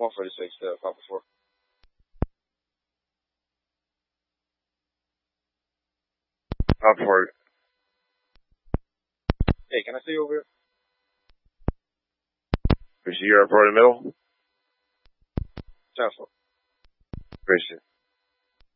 146 to Papa 4. Papa 4. Hey, can I see you over here? Appreciate you report in the middle. Chancellor. Appreciate it.